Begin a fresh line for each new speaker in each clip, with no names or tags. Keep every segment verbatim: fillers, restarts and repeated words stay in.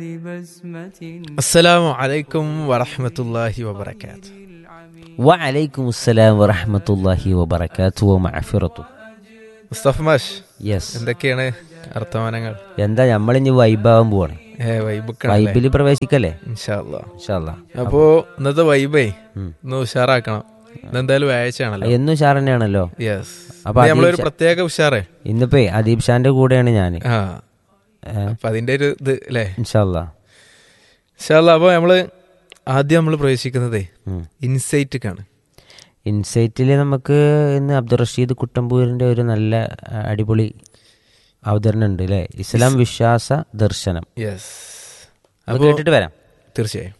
അസ്സലാമു അലൈക്കും വറഹ്മത്തുള്ളാഹി വബറകാതുഹു.
വഅലൈക്കും അസ്സലാം വറഹ്മത്തുള്ളാഹി വബറകാതുഹു വമഗ്ഫിറതുഹു.
മുസ്തഫ മാഷ്,
യെസ്,
എന്തൊക്കെയാണ് വർത്തമാനങ്ങൾ?
എന്താ നമ്മളിഞ്ഞ് വൈബാവാൻ പോവാണ്.
ഏ വൈബൊക്കെ
വൈബിൽ പ്രവേശിക്കല്ലേ
ഇൻഷാ അല്ലാ.
ഇൻഷാ അല്ലാ.
അപ്പോ ഇന്നത്തെ വൈബേ ഒന്ന് ഉഷാറാക്കണം. ഇന്നെന്തായാലും വ്യാഴാഴ്ചയാണല്ലോ.
എന്നും ഉഷാർ തന്നെയാണല്ലോ.
യെസ്,
അപ്പൊ
നമ്മളൊരു
അദീബ്
പ്രത്യേക ഉഷാറേ.
ഇന്നിപ്പോ അദീബ് ഷാന്റെ കൂടെയാണ് ഞാൻ.
ആ അപ്പൊ അതിന്റെ ഒരു ഇത് അല്ലേ.
ഇൻഷാ അല്ലാ.
ഇൻഷാ അല്ലാ. അപ്പൊ നമ്മള് ആദ്യം നമ്മൾ പ്രവേശിക്കുന്നതേ ഇൻസൈറ്റിക്കാണ്.
ഇൻസൈറ്റിൽ നമുക്ക് ഇന്ന് അബ്ദുൾ റഷീദ് കുട്ടമ്പൂരിന്റെ ഒരു നല്ല ആ, അടിപൊളി അവതരണം ഉണ്ട് അല്ലേ. ഇസ്ലാം വിശ്വാസ ദർശനം.
യെസ്,
അത്
അപ്പോൾ
കേട്ടിട്ട് വരാം.
തീർച്ചയായും.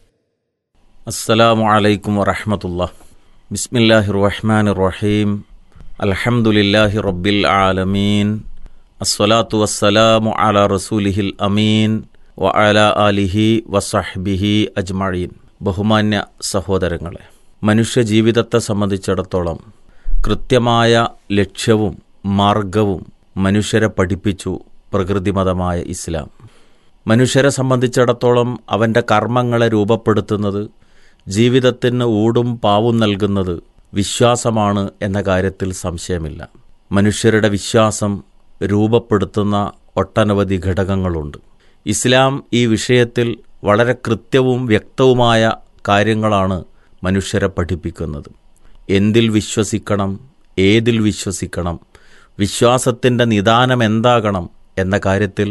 അസ്സലാമു അലൈക്കും വറഹ്മത്തുള്ളാഹി. ബിസ്മില്ലാഹിർ റഹ്മാനിർ റഹീം. അൽഹംദുലില്ലാഹി റബ്ബിൽ ആലമീൻ. അസ്സലാത്തു വസ്സലാമു അലാ റസൂലിഹിൽ അമീൻ വഅലാ ആലിഹി വസഹ്ബിഹി അജ്മഈൻ. ബഹുമാന്യ സഹോദരങ്ങളെ, മനുഷ്യജീവിതത്തെ സംബന്ധിച്ചിടത്തോളം കൃത്യമായ ലക്ഷ്യവും മാർഗവും മനുഷ്യരെ പഠിപ്പിച്ചു പ്രകൃതിമതമായ ഇസ്ലാം. മനുഷ്യരെ സംബന്ധിച്ചിടത്തോളം അവൻ്റെ കർമ്മങ്ങളെ രൂപപ്പെടുത്തുന്നത്, ജീവിതത്തിന് ഊടും പാവും നൽകുന്നത് വിശ്വാസമാണ് എന്ന കാര്യത്തിൽ സംശയമില്ല. മനുഷ്യരുടെ വിശ്വാസം രൂപപ്പെടുത്തുന്ന ഒട്ടനവധി ഘടകങ്ങളുണ്ട്. ഇസ്ലാം ഈ വിഷയത്തിൽ വളരെ കൃത്യവും വ്യക്തവുമായ കാര്യങ്ങളാണ് മനുഷ്യരെ പഠിപ്പിക്കുന്നത്. എന്തിൽ വിശ്വസിക്കണം, ഏതിൽ വിശ്വസിക്കണം, വിശ്വാസത്തിൻ്റെ നിദാനം എന്താകണം എന്ന കാര്യത്തിൽ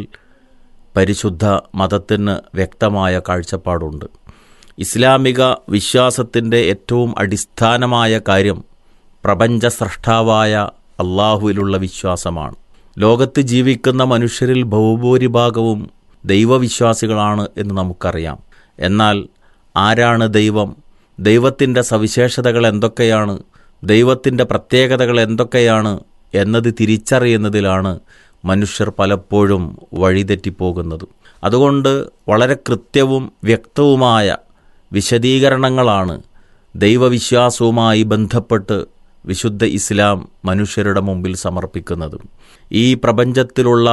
പരിശുദ്ധ മതത്തിന് വ്യക്തമായ കാഴ്ചപ്പാടുണ്ട്. ഇസ്ലാമിക വിശ്വാസത്തിൻ്റെ ഏറ്റവും അടിസ്ഥാനമായ കാര്യം പ്രപഞ്ച സ്രഷ്ടാവായ അള്ളാഹുവിലുള്ള വിശ്വാസമാണ്. ലോകത്ത് ജീവിക്കുന്ന മനുഷ്യരിൽ ബഹുഭൂരിഭാഗവും ദൈവവിശ്വാസികളാണ് എന്ന് നമുക്കറിയാം. എന്നാൽ ആരാണ് ദൈവം, ദൈവത്തിൻ്റെ സവിശേഷതകൾ എന്തൊക്കെയാണ്, ദൈവത്തിൻ്റെ പ്രത്യേകതകൾ എന്തൊക്കെയാണ് എന്നത് തിരിച്ചറിയുന്നതിലാണ് മനുഷ്യർ പലപ്പോഴും വഴിതെറ്റിപ്പോകുന്നത്. അതുകൊണ്ട് വളരെ കൃത്യവും വ്യക്തവുമായ വിശദീകരണങ്ങളാണ് ദൈവവിശ്വാസവുമായി ബന്ധപ്പെട്ട് വിശുദ്ധ ഇസ്ലാം മനുഷ്യരുടെ മുമ്പിൽ സമർപ്പിക്കുന്നത്. ഈ പ്രപഞ്ചത്തിലുള്ള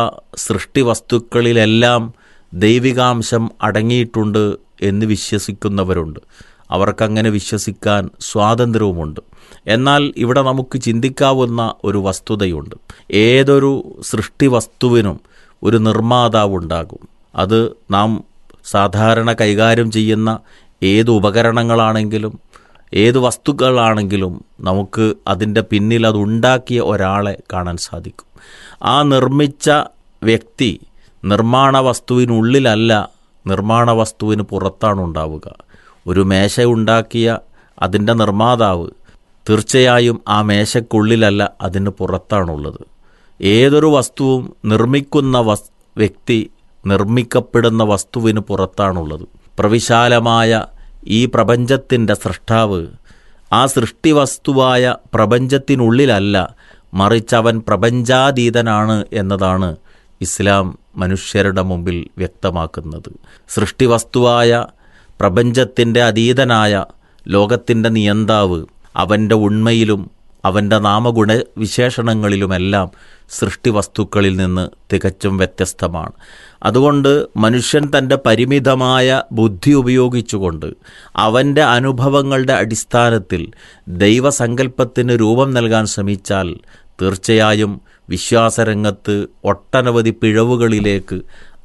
സൃഷ്ടിവസ്തുക്കളിലെല്ലാം ദൈവികാംശം അടങ്ങിയിട്ടുണ്ട് എന്ന് വിശ്വസിക്കുന്നവരുണ്ട്. അവർക്കങ്ങനെ വിശ്വസിക്കാൻ സ്വാതന്ത്ര്യവുമുണ്ട്. എന്നാൽ ഇവിടെ നമുക്ക് ചിന്തിക്കാവുന്ന ഒരു വസ്തുതയുണ്ട്. ഏതൊരു സൃഷ്ടിവസ്തുവിനും ഒരു നിർമ്മാതാവുണ്ടാകും. അത് നാം സാധാരണ കൈകാര്യം ചെയ്യുന്ന ഏത് ഉപകരണങ്ങളാണെങ്കിലും ഏത് വസ്തുക്കളാണെങ്കിലും നമുക്ക് അതിൻ്റെ പിന്നിൽ അതുണ്ടാക്കിയ ഒരാളെ കാണാൻ സാധിക്കും. ആ നിർമ്മിച്ച വ്യക്തി നിർമ്മാണ വസ്തുവിനുള്ളിലല്ല, നിർമ്മാണ വസ്തുവിന് പുറത്താണ് ഉണ്ടാവുക. ഒരു മേശ ഉണ്ടാക്കിയ അതിൻ്റെ നിർമ്മാതാവ് തീർച്ചയായും ആ മേശയ്ക്കുള്ളിലല്ല, അതിന് പുറത്താണുള്ളത്. ഏതൊരു വസ്തുവും നിർമ്മിക്കുന്ന വസ് വ്യക്തി നിർമ്മിക്കപ്പെടുന്ന വസ്തുവിന് പുറത്താണുള്ളത്. പ്രവിശാലമായ ഈ പ്രപഞ്ചത്തിൻ്റെ സൃഷ്ടാവ് ആ സൃഷ്ടിവസ്തുവായ പ്രപഞ്ചത്തിനുള്ളിലല്ല, മറിച്ച് അവൻ പ്രപഞ്ചാതീതനാണ് എന്നതാണ് ഇസ്ലാം മനുഷ്യരുടെ മുമ്പിൽ വ്യക്തമാക്കുന്നത്. സൃഷ്ടിവസ്തുവായ പ്രപഞ്ചത്തിൻ്റെ അതീതനായ ലോകത്തിൻ്റെ നിയന്താവ് അവൻ്റെ ഉണ്മയിലും അവൻ്റെ നാമഗുണ വിശേഷണങ്ങളിലുമെല്ലാം സൃഷ്ടിവസ്തുക്കളിൽ നിന്ന് തികച്ചും വ്യത്യസ്തമാണ്. അതുകൊണ്ട് മനുഷ്യൻ തൻ്റെ പരിമിതമായ ബുദ്ധി ഉപയോഗിച്ചുകൊണ്ട് അവൻ്റെ അനുഭവങ്ങളുടെ അടിസ്ഥാനത്തിൽ ദൈവസങ്കല്പത്തിന് രൂപം നൽകാൻ ശ്രമിച്ചാൽ തീർച്ചയായും വിശ്വാസരംഗത്ത് ഒട്ടനവധി പിഴവുകളിലേക്ക്,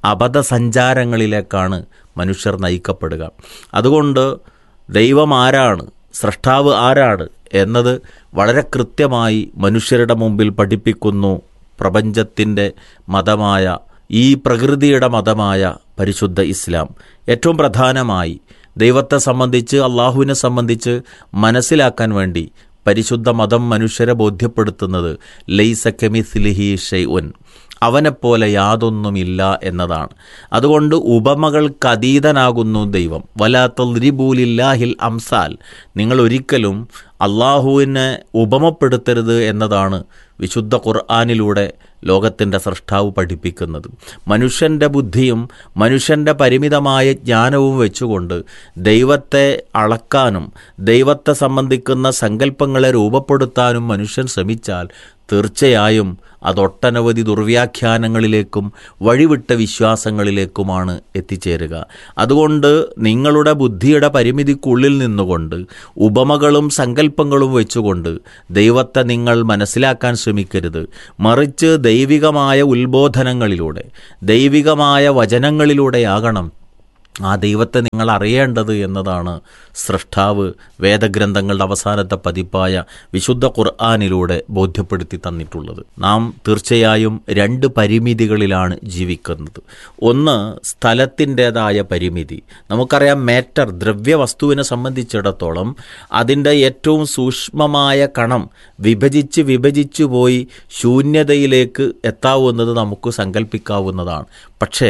അബദ്ധസഞ്ചാരങ്ങളിലേക്കാണ് മനുഷ്യർ നയിക്കപ്പെടുക. അതുകൊണ്ട് ദൈവം ആരാണ്, സ്രഷ്ടാവ് ആരാണ് എന്നത് വളരെ കൃത്യമായി മനുഷ്യരുടെ മുമ്പിൽ പഠിപ്പിക്കുന്നു പ്രപഞ്ചത്തിൻ്റെ മതമായ, ഈ പ്രകൃതിയുടെ മതമായ പരിശുദ്ധ ഇസ്ലാം. ഏറ്റവും പ്രധാനമായി ദൈവത്തെ സംബന്ധിച്ച്, അള്ളാഹുവിനെ സംബന്ധിച്ച് മനസ്സിലാക്കാൻ വേണ്ടി പരിശുദ്ധ മതം മനുഷ്യരെ ബോധ്യപ്പെടുത്തുന്നത് ലൈസ കമിസ്ലിഹി ഷൈഉൻ, അവനെപ്പോലെ യാതൊന്നുമില്ല എന്നതാണ്. അതുകൊണ്ട് ഉപമകൾക്കതീതനാകുന്നു ദൈവം. വലാ തദ്രിബൂ ലില്ലാഹിൽ അംസാൽ, നിങ്ങൾ ഒരിക്കലും അള്ളാഹുവിനെ ഉപമപ്പെടുത്തരുത് എന്നതാണ് വിശുദ്ധ ഖുർആനിലൂടെ ലോകത്തിൻ്റെ സൃഷ്ടാവ് പഠിപ്പിക്കുന്നത്. മനുഷ്യൻ്റെ ബുദ്ധിയും മനുഷ്യൻ്റെ പരിമിതമായ ജ്ഞാനവും വെച്ചുകൊണ്ട് ദൈവത്തെ അളക്കാനും ദൈവത്തെ സംബന്ധിക്കുന്ന സങ്കല്പങ്ങളെ രൂപപ്പെടുത്താനും മനുഷ്യൻ ശ്രമിച്ചാൽ തീർച്ചയായും അതൊട്ടനവധി ദുർവ്യാഖ്യാനങ്ങളിലേക്കും വഴിവിട്ട വിശ്വാസങ്ങളിലേക്കുമാണ് എത്തിച്ചേരുക. അതുകൊണ്ട് നിങ്ങളുടെ ബുദ്ധിയുടെ പരിമിതിക്കുള്ളിൽ നിന്നുകൊണ്ട് ഉപമകളും സങ്കല്പങ്ങളും വെച്ചുകൊണ്ട് ദൈവത്തെ നിങ്ങൾ മനസ്സിലാക്കാൻ ശ്രമിക്കരുത്. മറിച്ച് ദൈവികമായ ഉത്ബോധനങ്ങളിലൂടെ ദൈവികമായ വചനങ്ങളിലൂടെയാകണം ആ ദൈവത്തെ നിങ്ങൾ അറിയേണ്ടത് എന്നതാണ് സൃഷ്ടാവ് വേദഗ്രന്ഥങ്ങളുടെ അവസാനത്തെ പതിപ്പായ വിശുദ്ധ ഖുർആനിലൂടെ ബോധ്യപ്പെടുത്തി തന്നിട്ടുള്ളത്. നാം തീർച്ചയായും രണ്ട് പരിമിതികളിലാണ് ജീവിക്കുന്നത്. ഒന്ന്, സ്ഥലത്തിൻ്റേതായ പരിമിതി. നമുക്കറിയാം, മാറ്റർ ദ്രവ്യവസ്തുവിനെ സംബന്ധിച്ചിടത്തോളം അതിൻ്റെ ഏറ്റവും സൂക്ഷ്മമായ കണം വിഭജിച്ച് വിഭജിച്ചു പോയി ശൂന്യതയിലേക്ക് എത്താവുന്നത് നമുക്ക് സങ്കല്പിക്കാവുന്നതാണ്. പക്ഷേ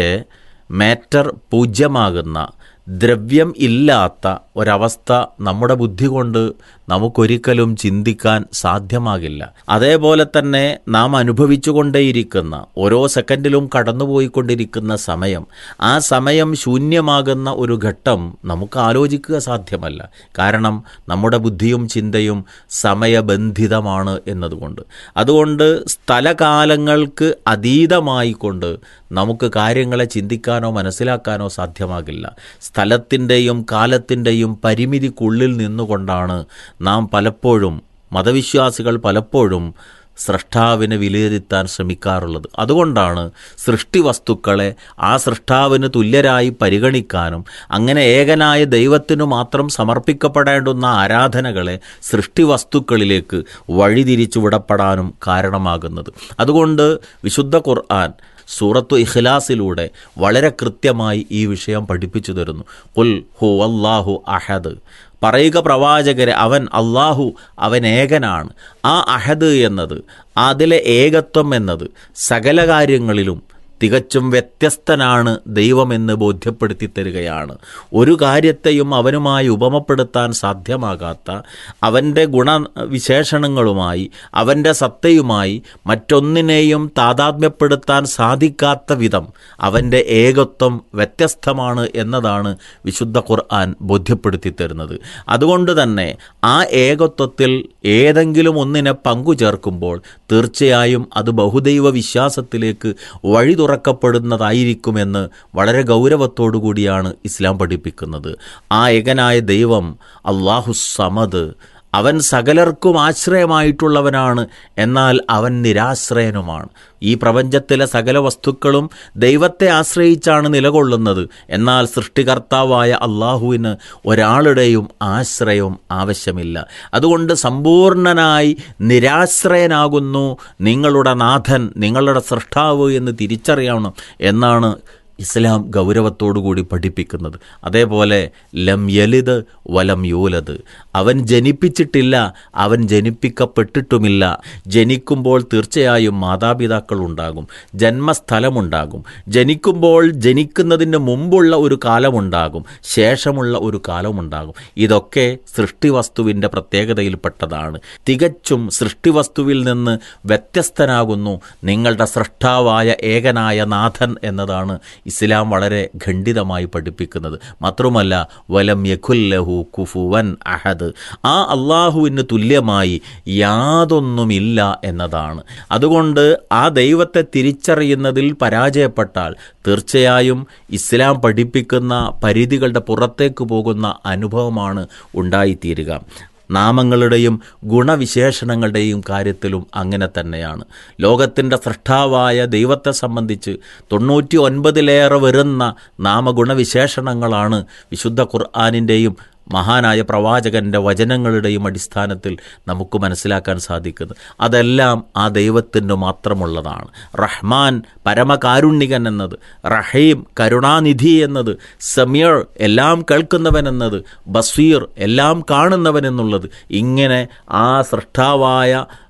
മാറ്റർ പൂജ്യമാകുന്ന, ദ്രവ്യം ഇല്ലാത്ത ഒരവസ്ഥ നമ്മുടെ ബുദ്ധി കൊണ്ട് നമുക്കൊരിക്കലും ചിന്തിക്കാൻ സാധ്യമാകില്ല. അതേപോലെ തന്നെ നാം അനുഭവിച്ചു കൊണ്ടേയിരിക്കുന്ന, ഓരോ സെക്കൻഡിലും കടന്നുപോയിക്കൊണ്ടിരിക്കുന്ന സമയം, ആ സമയം ശൂന്യമാകുന്ന ഒരു ഘട്ടം നമുക്ക് ആലോചിക്കുക സാധ്യമല്ല. കാരണം നമ്മുടെ ബുദ്ധിയും ചിന്തയും സമയബന്ധിതമാണ് എന്നതുകൊണ്ട്. അതുകൊണ്ട് സ്ഥലകാലങ്ങൾക്ക് അതീതമായിക്കൊണ്ട് നമുക്ക് കാര്യങ്ങളെ ചിന്തിക്കാനോ മനസ്സിലാക്കാനോ സാധ്യമാകില്ല. സ്ഥലത്തിൻ്റെയും കാലത്തിൻ്റെയും പരിമിതിക്കുള്ളിൽ നിന്നുകൊണ്ടാണ് നാം പലപ്പോഴും, മതവിശ്വാസികൾ പലപ്പോഴും സൃഷ്ടാവിനെ വിലയിരുത്താൻ ശ്രമിക്കാറുള്ളത്. അതുകൊണ്ടാണ് സൃഷ്ടിവസ്തുക്കളെ ആ സൃഷ്ടാവിന് തുല്യരായി പരിഗണിക്കാനും അങ്ങനെ ഏകനായ ദൈവത്തിനു മാത്രം സമർപ്പിക്കപ്പെടേണ്ടുന്ന ആരാധനകളെ സൃഷ്ടിവസ്തുക്കളിലേക്ക് വഴിതിരിച്ചു വിടപ്പെടാനും കാരണമാകുന്നത്. അതുകൊണ്ട് വിശുദ്ധ ഖുർആൻ സൂറത്തു ഇഖ്ലാസിലൂടെ വളരെ കൃത്യമായി ഈ വിഷയം പഠിപ്പിച്ചു തരുന്നു. ഖുൽ ഹുവല്ലാഹു അഹദ്, പറയുക പ്രവാചകരെ, അവൻ അള്ളാഹു, അവൻ ഏകനാണ്. ആ അഹദ് എന്നത്, അതിലെ ഏകത്വം എന്നത് സകല കാര്യങ്ങളിലും തികച്ചും വ്യത്യസ്തനാണ് ദൈവമെന്ന് ബോധ്യപ്പെടുത്തി തരികയാണ്. ഒരു കാര്യത്തെയും അവനുമായി ഉപമപ്പെടുത്താൻ സാധ്യമാകാത്ത, അവൻ്റെ ഗുണവിശേഷണങ്ങളുമായി അവൻ്റെ സത്തയുമായി മറ്റൊന്നിനെയും താതാത്മ്യപ്പെടുത്താൻ സാധിക്കാത്ത വിധം അവൻ്റെ ഏകത്വം വ്യത്യസ്തമാണ് എന്നതാണ് വിശുദ്ധ ഖുർആൻ ബോധ്യപ്പെടുത്തി തരുന്നത്. അതുകൊണ്ട് തന്നെ ആ ഏകത്വത്തിൽ ഏതെങ്കിലും ഒന്നിനെ പങ്കു ചേർക്കുമ്പോൾ തീർച്ചയായും അത് ബഹുദൈവ വിശ്വാസത്തിലേക്ക് വഴി തുറക്കപ്പെടുന്നതായിരിക്കുമെന്ന് വളരെ ഗൗരവത്തോടു കൂടിയാണ് ഇസ്ലാം പഠിപ്പിക്കുന്നത്. ആ ഏകനായ ദൈവം അല്ലാഹു സമദ്, അവൻ സകലർക്കും ആശ്രയമായിട്ടുള്ളവനാണ്. എന്നാൽ അവൻ നിരാശ്രയനുമാണ്. ഈ പ്രപഞ്ചത്തിലെ സകല വസ്തുക്കളും ദൈവത്തെ ആശ്രയിച്ചാണ് നിലകൊള്ളുന്നത്. എന്നാൽ സൃഷ്ടികർത്താവായ അള്ളാഹുവിന് ഒരാളുടെയും ആശ്രയവും ആവശ്യമില്ല. അതുകൊണ്ട് സമ്പൂർണനായി നിരാശ്രയനാകുന്നു നിങ്ങളുടെ നാഥൻ, നിങ്ങളുടെ സൃഷ്ടാവ് എന്ന് തിരിച്ചറിയണം എന്നാണ് ഇസ്ലാം ഗൗരവത്തോടുകൂടി പഠിപ്പിക്കുന്നത്. അതേപോലെ ലം യലിദ് വലം യൂലദ്, അവൻ ജനിപ്പിച്ചിട്ടില്ല, അവൻ ജനിപ്പിക്കപ്പെട്ടിട്ടുമില്ല. ജനിക്കുമ്പോൾ തീർച്ചയായും മാതാപിതാക്കൾ ഉണ്ടാകും, ജന്മസ്ഥലമുണ്ടാകും. ജനിക്കുമ്പോൾ ജനിക്കുന്നതിന് മുമ്പുള്ള ഒരു കാലമുണ്ടാകും, ശേഷമുള്ള ഒരു കാലമുണ്ടാകും. ഇതൊക്കെ സൃഷ്ടിവസ്തുവിൻ്റെ പ്രത്യേകതയിൽപ്പെട്ടതാണ്. തികച്ചും സൃഷ്ടിവസ്തുവിൽ നിന്ന് വ്യത്യസ്തനാകുന്നു നിങ്ങളുടെ സൃഷ്ടാവായ ഏകനായ നാഥൻ എന്നതാണ് ഇസ്ലാം വളരെ ഖണ്ഡിതമായി പഠിപ്പിക്കുന്നത്. മാത്രമല്ല വലം യകുല്ലഹു കുഫുവൻ അഹദ്, ആ അള്ളാഹുവിന് തുല്യമായി യാതൊന്നുമില്ല എന്നതാണ്. അതുകൊണ്ട് ആ ദൈവത്തെ തിരിച്ചറിയുന്നതിൽ പരാജയപ്പെട്ടാൽ തീർച്ചയായും ഇസ്ലാം പഠിപ്പിക്കുന്ന പരിധികളുടെ പുറത്തേക്ക് പോകുന്ന അനുഭവമാണ് ഉണ്ടായിത്തീരുക. നാമങ്ങളുടെയും ഗുണവിശേഷണങ്ങളുടെയും കാര്യത്തിലും അങ്ങനെ തന്നെയാണ്. ലോകത്തിൻ്റെ സൃഷ്ടാവായ ദൈവത്തെ സംബന്ധിച്ച് തൊണ്ണൂറ്റി ഒൻപതിലേറെ വരുന്ന നാമഗുണവിശേഷണങ്ങളാണ് വിശുദ്ധ ഖുർആനിൻ്റെയും മഹാനായ പ്രവാചകൻ്റെ വചനങ്ങളുടെയും അടിസ്ഥാനത്തിൽ നമുക്ക് മനസ്സിലാക്കാൻ സാധിക്കുന്നത്. അതെല്ലാം ആ ദൈവത്തിന് മാത്രമുള്ളതാണ്. റഹ്മാൻ പരമകാരുണ്യകൻ എന്നത്, റഹീം കരുണാനിധി എന്നത്, സമീർ എല്ലാം കേൾക്കുന്നവൻ എന്നത്, ബസീർ എല്ലാം കാണുന്നവൻ എന്നുള്ളത്, ഇങ്ങനെ ആ സൃഷ്ടാവായ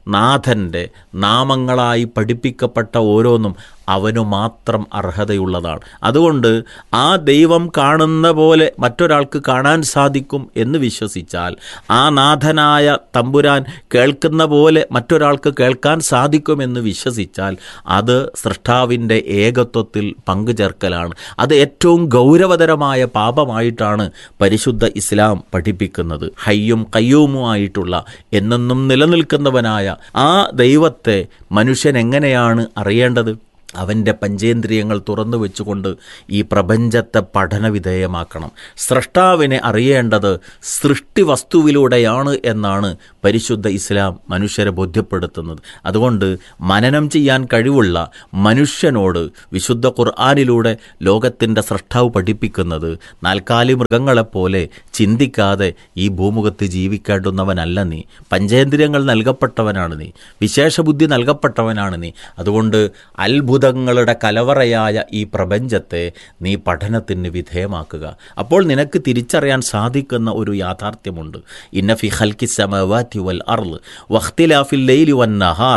നാഥൻ്റെ നാമങ്ങളായി പഠിപ്പിക്കപ്പെട്ട ഓരോന്നും അവനു മാത്രം അർഹതയുള്ളതാണ്. അതുകൊണ്ട് ആ ദൈവം കാണുന്ന പോലെ മറ്റൊരാൾക്ക് കാണാൻ സാധിക്കും എന്ന് വിശ്വസിച്ചാൽ, ആ നാഥനായ തമ്പുരാൻ കേൾക്കുന്ന പോലെ മറ്റൊരാൾക്ക് കേൾക്കാൻ സാധിക്കുമെന്ന് വിശ്വസിച്ചാൽ അത് സൃഷ്ടാവിൻ്റെ ഏകത്വത്തിൽ പങ്കുചേർക്കലാണ്. അത് ഏറ്റവും ഗൗരവതരമായ പാപമായിട്ടാണ് പരിശുദ്ധ ഇസ്ലാം പഠിപ്പിക്കുന്നത്. ഹയ്യും ഖയ്യൂമുമായിട്ടുള്ള എന്നെന്നും നിലനിൽക്കുന്നവനായ ആ ദൈവത്തെ മനുഷ്യൻ എങ്ങനെയാണ് അറിയേണ്ടത്? അവൻ്റെ പഞ്ചേന്ദ്രിയങ്ങൾ തുറന്നു വെച്ചുകൊണ്ട് ഈ പ്രപഞ്ചത്തെ പഠനവിധേയമാക്കണം. സ്രഷ്ടാവിനെ അറിയേണ്ടത് സൃഷ്ടി വസ്തുവിലൂടെയാണ് എന്നാണ് പരിശുദ്ധ ഇസ്ലാം മനുഷ്യരെ ബോധ്യപ്പെടുത്തുന്നത്. അതുകൊണ്ട് മനനം ചെയ്യാൻ കഴിവുള്ള മനുഷ്യനോട് വിശുദ്ധ ഖുർആനിലൂടെ ലോകത്തിൻ്റെ സ്രഷ്ടാവ് പഠിപ്പിക്കുന്നത്, നാൽക്കാലി മൃഗങ്ങളെപ്പോലെ ചിന്തിക്കാതെ ഈ ഭൂമുഖത്ത് ജീവിക്കേണ്ടുന്നവനല്ല നീ. പഞ്ചേന്ദ്രിയങ്ങൾ നൽകപ്പെട്ടവനാണ് നീ, വിശേഷബുദ്ധി നൽകപ്പെട്ടവനാണ് നീ. അതുകൊണ്ട് അത്ഭുത ങ്ങളുടെ കലവറയായ ഈ പ്രപഞ്ചത്തെ നീ പഠനത്തിന് വിധേയമാക്കുക. അപ്പോൾ നിനക്ക് തിരിച്ചറിയാൻ സാധിക്കുന്ന ഒരു യാഥാർത്ഥ്യമുണ്ട്. ഇന്ന ഫി ഖൽഖി സമവാതി വൽ അർള് വഖ്തിലാഫിൽ ലൈലി വൻ നഹാർ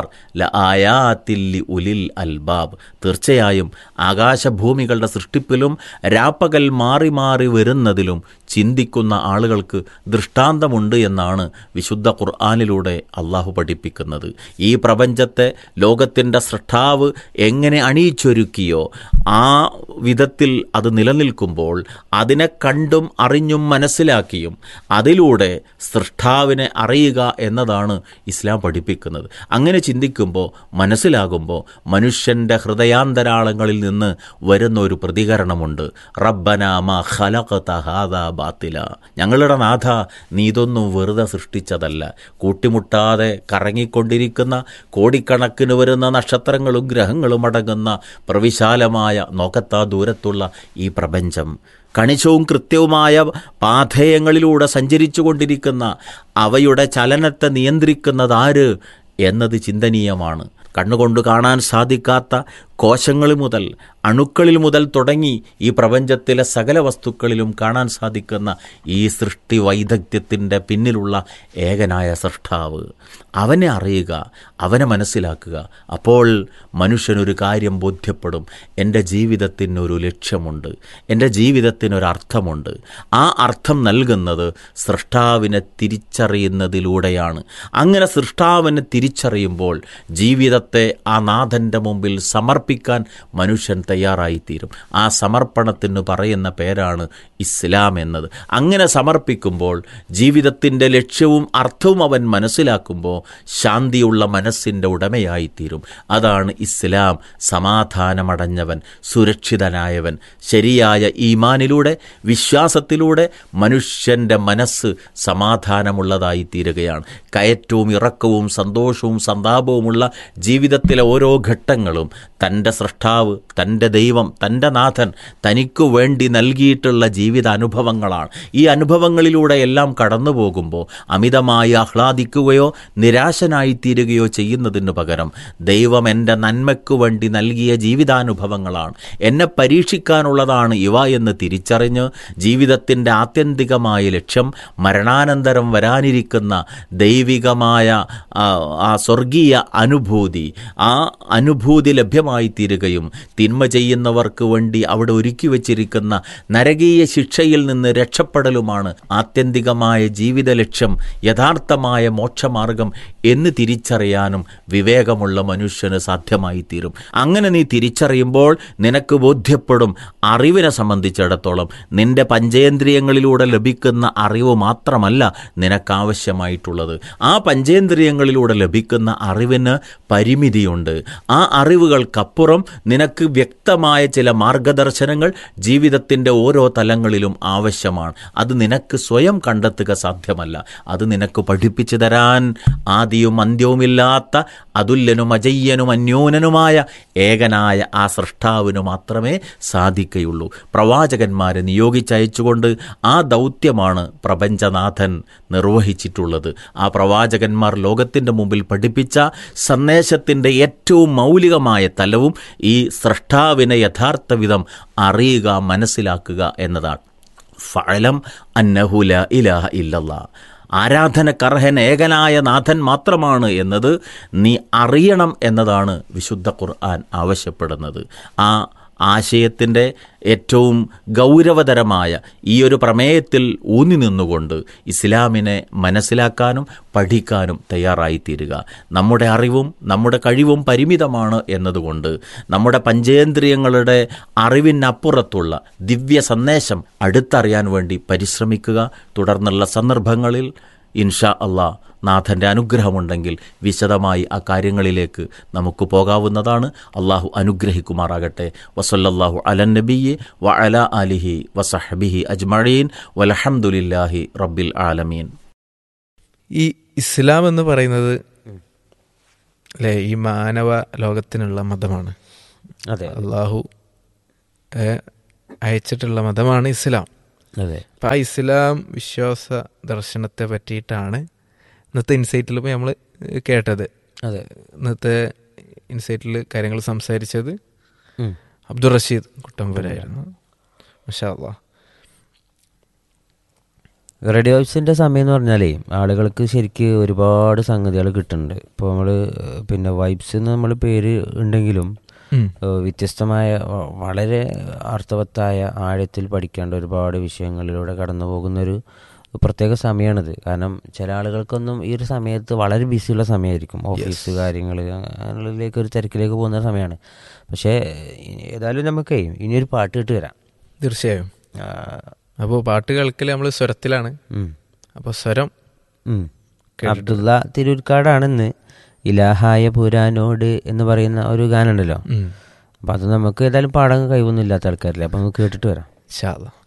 ലആയാതിൽ ലിഉലിൽ അൽബാബ്. തീർച്ചയായും ആകാശഭൂമികളുടെ സൃഷ്ടിപ്പിലും രാപ്പകൽ മാറി മാറി വരുന്നതിലും ചിന്തിക്കുന്ന ആളുകൾക്ക് ദൃഷ്ടാന്തമുണ്ട് എന്നാണ് വിശുദ്ധ ഖുർആനിലൂടെ അള്ളാഹു പഠിപ്പിക്കുന്നത്. ഈ പ്രപഞ്ചത്തെ ലോകത്തിൻ്റെ സൃഷ്ടാവ് എങ്ങനെ അണിയിച്ചൊരുക്കിയോ ആ വിധത്തിൽ അത് നിലനിൽക്കുമ്പോൾ അതിനെ കണ്ടും അറിഞ്ഞും മനസ്സിലാക്കിയും അതിലൂടെ സൃഷ്ടാവിനെ അറിയുക എന്നതാണ് ഇസ്ലാം പഠിപ്പിക്കുന്നത്. അങ്ങനെ ചിന്തിക്കുമ്പോൾ, മനസ്സിലാകുമ്പോൾ മനുഷ്യൻ്റെ ഹൃദയാന്തരാളങ്ങളിൽ നിന്ന് വരുന്ന ഒരു പ്രതികരണമുണ്ട്. റബ്ബനാ മാ ഖലഖത ഹാദാ ബാത്തില. ഞങ്ങളുടെ നാഥ, നീ ഇതൊന്നും വെറുതെ സൃഷ്ടിച്ചതല്ല. കൂട്ടിമുട്ടാതെ കറങ്ങിക്കൊണ്ടിരിക്കുന്ന കോടിക്കണക്കിന് വരുന്ന നക്ഷത്രങ്ങളും ഗ്രഹങ്ങളും അടങ്ങുന്ന പ്രവിശാലമായ നോക്കത്താ ദൂരത്തുള്ള ഈ പ്രപഞ്ചം, കണിശവും കൃത്യവുമായ പാഥേയങ്ങളിലൂടെ സഞ്ചരിച്ചു കൊണ്ടിരിക്കുന്ന അവയുടെ ചലനത്തെ നിയന്ത്രിക്കുന്നതാര് എന്നത് ചിന്തനീയമാണ്. കണ്ണുകൊണ്ട് കാണാൻ സാധിക്കാത്ത കോശങ്ങൾ മുതൽ അണുക്കളിൽ മുതൽ തുടങ്ങി ഈ പ്രപഞ്ചത്തിലെ സകല വസ്തുക്കളിലും കാണാൻ സാധിക്കുന്ന ഈ സൃഷ്ടി വൈദഗ്ധ്യത്തിൻ്റെ പിന്നിലുള്ള ഏകനായ സൃഷ്ടാവ്, അവനെ അറിയുക, അവനെ മനസ്സിലാക്കുക. അപ്പോൾ മനുഷ്യനൊരു കാര്യം ബോധ്യപ്പെടും. എൻ്റെ ജീവിതത്തിനൊരു ലക്ഷ്യമുണ്ട്, എൻ്റെ ജീവിതത്തിനൊരർത്ഥമുണ്ട്. ആ അർത്ഥം നൽകുന്നത് സൃഷ്ടാവിനെ തിരിച്ചറിയുന്നതിലൂടെയാണ്. അങ്ങനെ സൃഷ്ടാവിനെ തിരിച്ചറിയുമ്പോൾ ജീവിതത്തെ ആ നാഥൻ്റെ മുമ്പിൽ സമർപ്പിക്കാൻ മനുഷ്യൻ തയ്യാറായിത്തീരും. ആ സമർപ്പണത്തിന് പറയുന്ന പേരാണ് ഇസ്ലാം എന്നത്. അങ്ങനെ സമർപ്പിക്കുമ്പോൾ ജീവിതത്തിൻ്റെ ലക്ഷ്യവും അർത്ഥവും അവൻ മനസ്സിലാക്കുമ്പോൾ ശാന്തിയുള്ള മനസ്സിൻ്റെ ഉടമയായിത്തീരും. അതാണ് ഇസ്ലാം. സമാധാനമടഞ്ഞവൻ, സുരക്ഷിതനായവൻ. ശരിയായ ഈമാനിലൂടെ, വിശ്വാസത്തിലൂടെ മനുഷ്യൻ്റെ മനസ്സ് സമാധാനമുള്ളതായിത്തീരുകയാണ്. കയറ്റവും ഇറക്കവും സന്തോഷവും സന്താപവുമുള്ള ജീവിതത്തിലെ ഓരോ ഘട്ടങ്ങളും തൻ്റെ സൃഷ്ടാവ്, തൻ്റെ ദൈവം, തൻ്റെ നാഥൻ തനിക്കു വേണ്ടി നൽകിയിട്ടുള്ള ജീവിതാനുഭവങ്ങളാണ്. ഈ അനുഭവങ്ങളിലൂടെ എല്ലാം കടന്നു പോകുമ്പോൾ അമിതമായി ആഹ്ലാദിക്കുകയോ നിരാശനായിത്തീരുകയോ ചെയ്യുന്നതിന് പകരം ദൈവം എൻ്റെ നന്മയ്ക്കു വേണ്ടി നൽകിയ ജീവിതാനുഭവങ്ങളാണ്, എന്നെ പരീക്ഷിക്കാനുള്ളതാണ് ഇവ എന്ന് തിരിച്ചറിഞ്ഞ് ജീവിതത്തിൻ്റെ ആത്യന്തികമായ ലക്ഷ്യം മരണാനന്തരം വരാനിരിക്കുന്ന ദൈവികമായ ആ സ്വർഗീയ അനുഭൂതി, ആ അനുഭൂതി ലഭ്യമായി തീരുകയും തിന്മ ചെയ്യുന്നവർക്ക് വേണ്ടി അവിടെ ഒരുക്കി വച്ചിരിക്കുന്ന നരകീയ ശിക്ഷയിൽ നിന്ന് രക്ഷപ്പെടലുമാണ് ആത്യന്തികമായ ജീവിത ലക്ഷ്യം, യഥാർത്ഥമായ മോക്ഷമാർഗം എന്ന് തിരിച്ചറിയാനും വിവേകമുള്ള മനുഷ്യന് സാധ്യമായി തീരും. അങ്ങനെ നീ തിരിച്ചറിയുമ്പോൾ നിനക്ക് ബോധ്യപ്പെടും, അറിവിനെ സംബന്ധിച്ചിടത്തോളം നിന്റെ പഞ്ചേന്ദ്രിയങ്ങളിലൂടെ ലഭിക്കുന്ന അറിവ് മാത്രമല്ല നിനക്കാവശ്യമായിട്ടുള്ളത്. ആ പഞ്ചേന്ദ്രിയങ്ങളിലൂടെ ലഭിക്കുന്ന അറിവിന് പരിമിതിയുണ്ട്. ആ അറിവുകൾക്കപ്പുറം നിനക്ക് വ്യക്തമായ ചില മാർഗദർശനങ്ങൾ ജീവിതത്തിൻ്റെ ഓരോ തലങ്ങളിലും ആവശ്യമാണ്. അത് നിനക്ക് സ്വയം കണ്ടെത്തുക സാധ്യമല്ല. അത് നിനക്ക് പഠിപ്പിച്ചു തരാൻ ആദിയും അന്ത്യവുമില്ലാത്ത അതുല്യനും അജയ്യനും അന്യോനനുമായ ഏകനായ ആ സൃഷ്ടാവിന് മാത്രമേ സാധിക്കുകയുള്ളൂ. പ്രവാചകന്മാരെ നിയോഗിച്ചയച്ചുകൊണ്ട് ആ ദൗത്യമാണ് പ്രപഞ്ചനാഥൻ നിർവഹിച്ചിട്ടുള്ളത്. ആ പ്രവാചകന്മാർ ലോകത്തിൻ്റെ മുമ്പിൽ പഠിപ്പിച്ച സന്ദേശത്തിൻ്റെ ഏറ്റവും മൗലികമായ തലവും ഈ സൃഷ്ടാവിനെ യഥാർത്ഥ വിധം അറിയുക, മനസ്സിലാക്കുക എന്നതാണ്. ഫഅലം അന്നഹു ലാ ഇലാഹ ഇല്ലല്ലാഹ്. ആരാധനക്കർഹൻ ഏകനായ നാഥൻ മാത്രമാണ് എന്നത് നീ അറിയണം എന്നതാണ് വിശുദ്ധ ഖുർആൻ ആവശ്യപ്പെടുന്നത്. ആ ആശയത്തിൻ്റെ ഏറ്റവും ഗൗരവതരമായ ഈ ഒരു പ്രമേയത്തിൽ ഊന്നി നിന്നുകൊണ്ട് ഇസ്ലാമിനെ മനസ്സിലാക്കാനും പഠിക്കാനും തയ്യാറായിത്തീരുക. നമ്മുടെ അറിവും നമ്മുടെ കഴിവും പരിമിതമാണ് എന്നതുകൊണ്ട് നമ്മുടെ പഞ്ചേന്ദ്രിയങ്ങളുടെ അറിവിനപ്പുറത്തുള്ള ദിവ്യ സന്ദേശം അടുത്തറിയാൻ വേണ്ടി പരിശ്രമിക്കുക. തുടർന്നുള്ള സന്ദർഭങ്ങളിൽ ഇൻഷാ അള്ളാ നാഥൻ്റെ അനുഗ്രഹമുണ്ടെങ്കിൽ വിശദമായി ആ കാര്യങ്ങളിലേക്ക് നമുക്ക് പോകാവുന്നതാണ്. അള്ളാഹു അനുഗ്രഹിക്കുമാറാകട്ടെ. വസല്ലല്ലാഹു അലൻ നബിയ്യി വ അലാ ആലിഹി വസഹ്ബിഹി അജ്മഈൻ വൽഹംദുലില്ലാഹി റബ്ബിൽ ആലമീൻ.
ഈ ഇസ്ലാം എന്ന് പറയുന്നത് അല്ലേ ഈ മാനവ ലോകത്തിനുള്ള മതമാണ്.
അതെ,
അള്ളാഹു അയച്ചിട്ടുള്ള മതമാണ് ഇസ്ലാം.
അതെ.
അപ്പം ആ ഇസ്ലാം വിശ്വാസ ദർശനത്തെ പറ്റിയിട്ടാണ് ഇന്നത്തെ ഇൻസൈറ്റിൽ ഇപ്പോൾ നമ്മൾ കേട്ടത്.
അതെ,
ഇന്നത്തെ ഇൻസൈറ്റിൽ കാര്യങ്ങൾ സംസാരിച്ചത് അബ്ദുൾ റഷീദ് കുട്ടമ്പൂരായിരുന്നു. മാഷാ അല്ലാഹ്.
റേഡിയോ വൈബ്സിൻ്റെ സമയം എന്ന് പറഞ്ഞാലേ ആളുകൾക്ക് ശരിക്ക് ഒരുപാട് സംഗതികൾ കിട്ടുന്നുണ്ട്. ഇപ്പോൾ നമ്മൾ പിന്നെ വൈബ്സ് എന്ന് നമ്മൾ പേര് ഉണ്ടെങ്കിലും വ്യത്യസ്തമായ വളരെ അർത്ഥവത്തായ ആഴത്തിൽ പഠിക്കേണ്ട ഒരുപാട് വിഷയങ്ങളിലൂടെ കടന്നു പോകുന്നൊരു പ്രത്യേക സമയമാണിത്. കാരണം ചില ആളുകൾക്കൊന്നും ഈ ഒരു സമയത്ത് വളരെ ബിസിയുള്ള സമയമായിരിക്കും, ഓഫീസ് കാര്യങ്ങൾ അങ്ങനെയുള്ളതിലേക്ക് ഒരു തിരക്കിലേക്ക് പോകുന്ന സമയമാണ്. പക്ഷേ ഏതായാലും നമുക്കേ ഇനിയൊരു പാട്ട് കേട്ട് വരാം.
തീർച്ചയായും. അപ്പോൾ പാട്ട് കേൾക്കൽ നമ്മൾ സ്വരത്തിലാണ്. അപ്പോൾ സ്വരം
അബ്ദുള്ള തിരൂർക്കാടാണെന്ന് ഇലാഹായ പുരാനോട് എന്ന് പറയുന്ന ഒരു ഗാനം ഉണ്ടല്ലോ. അപ്പം അത് നമുക്ക് ഏതായാലും പാടാൻ കഴിവൊന്നും ഇല്ലാത്ത ആൾക്കാരില്ലേ. അപ്പം നമുക്ക് കേട്ടിട്ട് വരാം.
ഇൻഷാ അല്ലാഹ്.